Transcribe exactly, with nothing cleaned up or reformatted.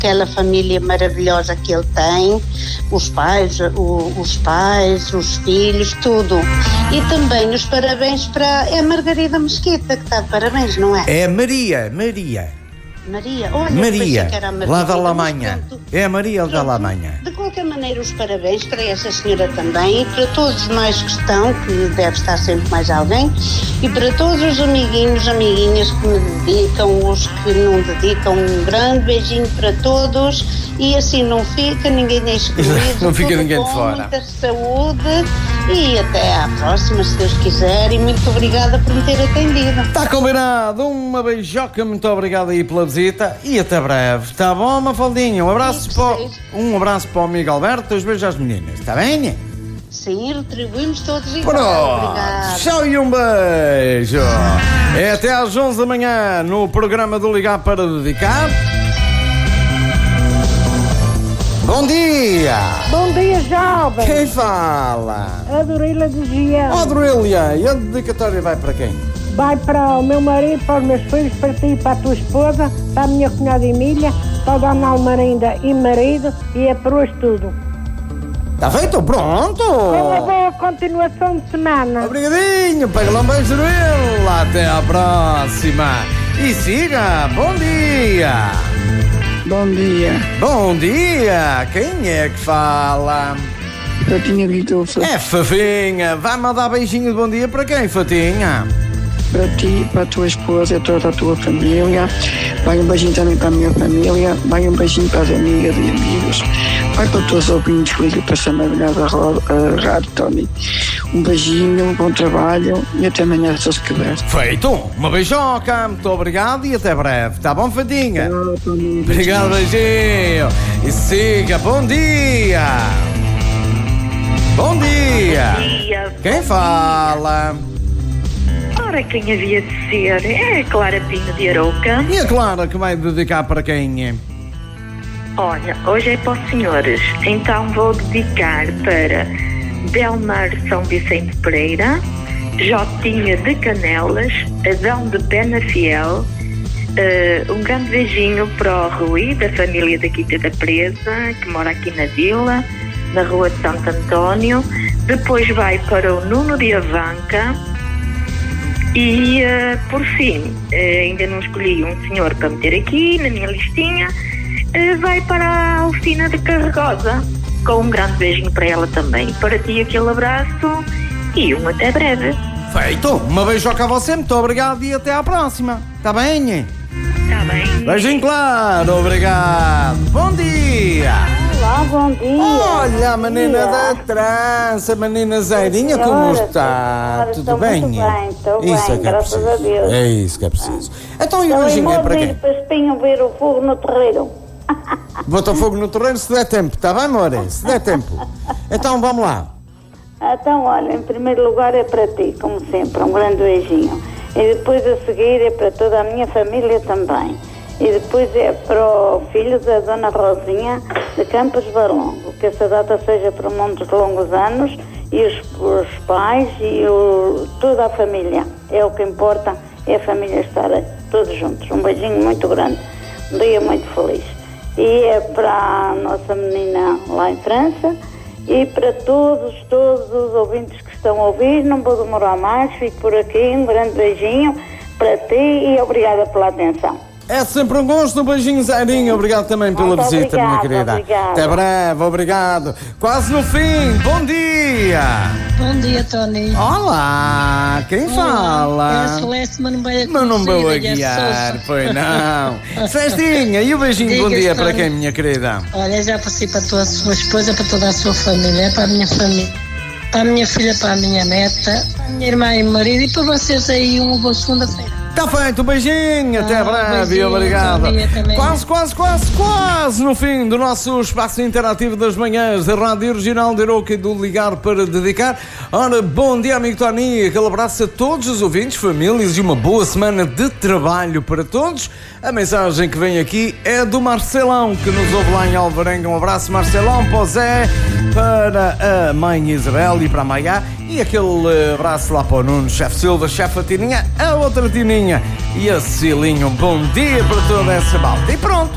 aquela família maravilhosa que ele tem, os pais, o, os pais, os filhos, tudo. E também os parabéns para... É a Margarida Mesquita que está de parabéns, não é? É Maria, Maria. Maria, olha, Maria, que era a lá da Lamanha. É a Maria da Lamanha. De qualquer maneira, os parabéns para essa senhora também e para todos mais que estão, que deve estar sempre mais alguém, e para todos os amiguinhos, amiguinhas que me dedicam, os que não dedicam, um grande beijinho para todos e assim não fica ninguém excluído. Não fica ninguém bom, de fora. Muita saúde e até à próxima, se Deus quiser, e muito obrigada por me ter atendido. Está combinado, uma beijoca, muito obrigado aí pela visita e até breve, tá bom, Mafaldinha? Um abraço, para, um abraço para o amigo Alberto, os beijos às meninas, está bem? Sim, retribuímos todos igual. Pronto, tchau e um beijo. É até às onze da manhã no programa do Ligar para Dedicar. Bom dia! Bom dia, jovem! Quem fala? A Dorília de Giel. Ó, Dorília, e a dedicatória vai para quem? Vai para o meu marido, para os meus filhos, para ti, para a tua esposa, para a minha cunhada Emília, para a dona Almarinda e marido, e é por hoje tudo. Está feito? Pronto! Uma boa continuação de semana. Obrigadinho, pega lá um beijo, Dorília. Até à próxima. E siga, bom dia! Bom dia. Bom dia! Quem é que fala? Fatinha Guitufa. É Fafinha. Vai mandar beijinho de bom dia para quem, Fatinha? Para ti, para a tua esposa e toda a tua família. Vai um beijinho também para a minha família. Vai um beijinho para as amigas e amigos. Vai para todos os ouvintes que ligam para essa maravilhosa rádio, Tony. Um beijinho, bom trabalho e até amanhã, se Deus quiser. Feito! Uma beijoca, muito obrigado e até breve. Tá bom, Fatinha? Tchau, Tony. Obrigado, beijinho. E siga, bom dia! Bom dia! Bom dia. Quem fala? Ora, quem havia de ser? É a Clara Pinho de Arouca. E a Clara que vai dedicar para quem? Olha, hoje é para os senhores, então vou dedicar para Delmar São Vicente Pereira, Jotinha de Canelas, Adão de Pena Fiel, uh, um grande beijinho para o Rui, da família da Quinta da Presa, que mora aqui na vila, na rua de Santo António. Depois vai para o Nuno de Avanca e, uh, por fim, uh, ainda não escolhi um senhor para meter aqui na minha listinha, uh, vai para a Alcina de Carregosa, com um grande beijinho para ela também. Para ti, aquele abraço e um até breve. Feito! Uma beijoca a você, muito obrigado e até à próxima. Tá bem? Tá bem. Beijinho claro, obrigado. Bom dia! Olá, bom dia. Olha, a menina dia. da trança, menina Zairinha, como Senhora, está? senhora, Tudo estou bem? muito bem, estou isso bem, é que é graças preciso. a Deus. É isso que é preciso. Então, e o Estou beijinho é para a quem? para espinho ver o fogo no terreiro. Bota fogo no terreno se der tempo, está bem, amor? Se der tempo. Então, vamos lá. Então, olha, em primeiro lugar é para ti, como sempre, um grande beijinho. E depois a seguir é para toda a minha família também. E depois é para o filho da Dona Rosinha de Campos Valongo. Que essa data seja para muitos longos anos. E os, os pais e o, toda a família. É o que importa, é a família estar todos juntos. Um beijinho muito grande. Um dia muito feliz. E é para a nossa menina lá em França. E para todos, todos os ouvintes que estão a ouvir, não vou demorar mais, fico por aqui, um grande beijinho para ti e obrigada pela atenção. É sempre um gosto, um beijinho, Zairinho. Obrigado também pela Muito visita, obrigada, minha querida. obrigada. Até breve, obrigado. Quase no fim, bom dia. Bom dia, Tony. Olá, quem Olá, fala? É a Celeste, mas não vai Mas não vou a é guiar, Sousa. pois não. Celestinha, e o beijinho de bom Diga, dia para Tony. quem, minha querida? Olha, já passei para a tua sua esposa, para toda a sua família, é para a minha família, para a minha filha, para a minha neta, para a minha irmã e marido e para vocês aí uma boa segunda-feira. Está feito, um beijinho, até Ah, breve, beijinho, obrigado. bom dia também. Quase, quase, quase, quase no fim do nosso espaço interativo das manhãs da Rádio Regional de Arouca e do Ligar para Dedicar. Ora, bom dia, amigo Tony, aquele abraço a todos os ouvintes, famílias e uma boa semana de trabalho para todos. A mensagem que vem aqui é do Marcelão, que nos ouve lá em Alvarenga. Um abraço, Marcelão, para o Zé, para a mãe Isabel e para a Maia. E aquele abraço lá para o Nuno, chefe Silva, chefe a Tininha, a outra Tininha e a Cilinho. Um bom dia para toda essa malta. E pronto,